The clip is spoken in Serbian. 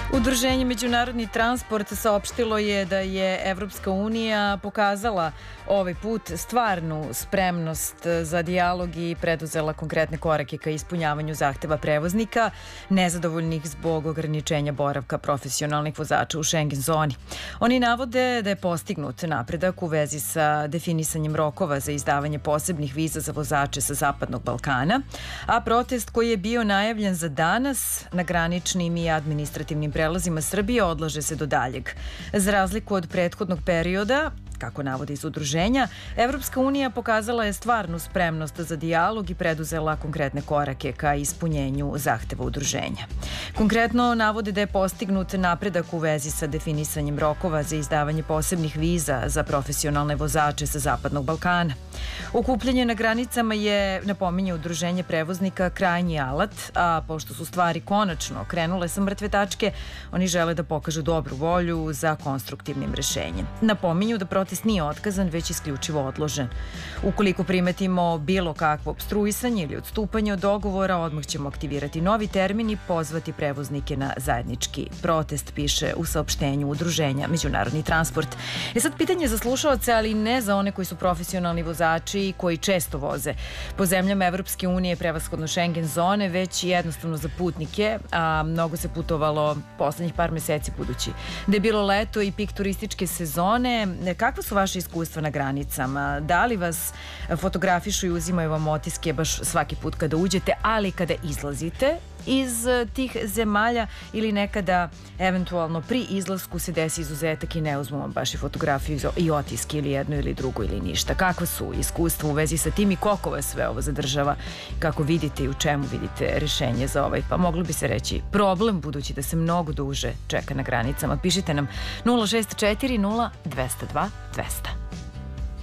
Udruženje Međunarodni transport saopštilo je da je Evropska unija pokazala ovaj put stvarnu spremnost za dijalog i preduzela konkretne korake ka ispunjavanju zahteva prevoznika nezadovoljnih zbog ograničenja boravka profesionalnih vozača u Schengen zoni. Oni navode da je postignut napredak u vezi sa definisanjem rokova za izdavanje posebnih viza za vozače sa Zapadnog Balkana, a protest koji je bio najavljen za danas na graničnim i administrativnim prelazima Srbije odlaže se do daljeg. Za razliku od prethodnog perioda, kako navode iz udruženja, Evropska unija pokazala je stvarnu spremnost za dijalog i preduzela konkretne korake ka ispunjenju zahteva udruženja. Konkretno navode da je postignut napredak u vezi sa definisanjem rokova za izdavanje posebnih viza za profesionalne vozače sa Zapadnog Balkana. Okupljanje na granicama je, napominje udruženje prevoznika, krajnji alat, a pošto su stvari konačno krenule sa mrtve tačke, oni žele da pokažu dobru volju za konstruktivnim rešenjem. Napominju da protest nije otkazan, već isključivo odložen. Ukoliko primetimo bilo kakvo opstruisanje ili odstupanje od dogovora, odmah ćemo aktivirati novi termin i pozvati prevoznike na zajednički protest, piše u saopštenju udruženja Međunarodni transport. Sad pitanje za slušaoce, ali ne za one koji su profesionalni vozači i koji često voze po zemljama Evropske unije, prevashodno Schengen zone, već jednostavno za putnike, a mnogo se putovalo poslednjih par meseci budući da je bilo leto i pik turističke sezone. Kakva su vaše iskustva na granicama? Da li vas fotografišu i uzimaju vam otiske baš svaki put kada uđete, ali kada izlazite iz tih zemalja ili nekada eventualno pri izlasku se desi izuzetak i ne uzmu vam baš i fotografiju i otiske ili jedno ili drugo ili ništa? Kakva su iskustva u vezi sa tim i koliko vas sve ovo zadržava? Kako vidite i u čemu vidite rešenje za ovaj, pa moglo bi se reći, problem, budući da se mnogo duže čeka na granicama? Pišite nam 064 0 202 200.